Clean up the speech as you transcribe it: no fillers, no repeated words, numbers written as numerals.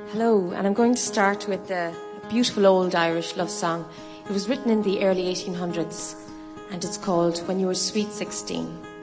Hello, and I'm going to start with a beautiful old Irish love song. It was written in the early 1800s, and it's called When You Were Sweet 16.